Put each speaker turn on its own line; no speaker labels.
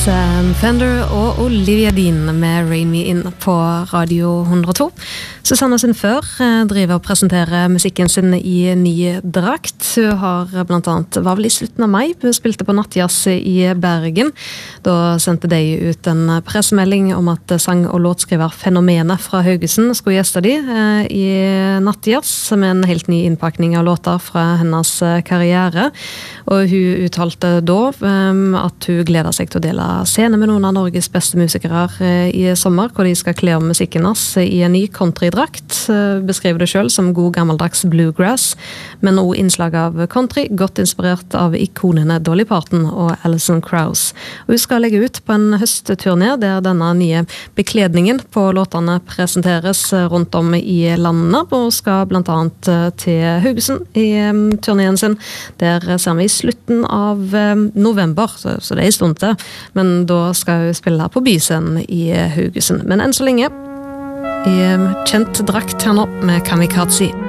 Sam Fender og Olivia Dean med Rain Me In på Radio 102. Susanne Sundfør driver og presenterer musikken sin i ny drakt. Hun har blant annet, var vel i slutten av mai, hun spilte på Nattjazz i Bergen. Da sendte de ut en pressemelding om at sang- og låtskriver Fenomenet fra Haugesund skulle gjeste de i Nattjazz med en helt ny innpakning av låter fra hennes karriere. Og hun uttalte da at hun gleder seg til å dele scene med noen av Norges beste musikere i sommer, hvor de skal kle om musikken hans i en ny countrydrakt. Beskriver det selv som god gammeldags bluegrass, men også innslag av country, godt inspirert av ikonene Dolly Parton og Alison Krauss. Og hun skal legge ut på en høstturné der denne nye bekledningen på låtene presenteres rundt om i landet, og skal blant annet til Haugesund i turneen sin. Der ser vi i slutten av november, så det er en stund til, men da skal hun spille her på Byscenen i Haugesund. Men enn så lenge i kjent drakt her nå med Kamikaze.